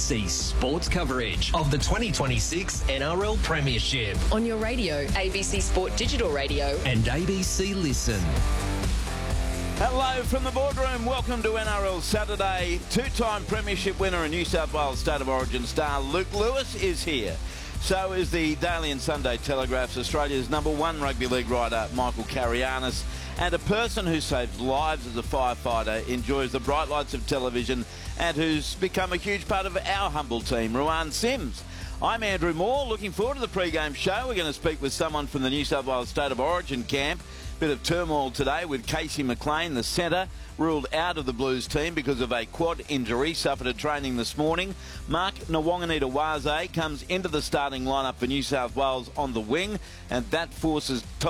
ABC Sports coverage of the 2026 NRL Premiership on your radio, ABC Sport Digital Radio and ABC Listen. Hello from the boardroom. Welcome to NRL Saturday. Two-time premiership winner and New South Wales State of Origin star Luke Lewis is here. So is the Daily and Sunday Telegraph's Australia's #1 rugby league writer, Michael Carianis, and a person who saves lives as a firefighter, enjoys the bright lights of television, and who's become a huge part of our humble team, Ruan Sims. I'm Andrew Moore. Looking forward to the pre-game show. We're going to speak with someone from the New South Wales State of Origin camp. Bit of turmoil today with Casey McLean, the centre, ruled out of the Blues team because of a quad injury suffered at training this morning. Mark Nwanganita-Waze comes into the starting lineup for New South Wales on the wing, and that forces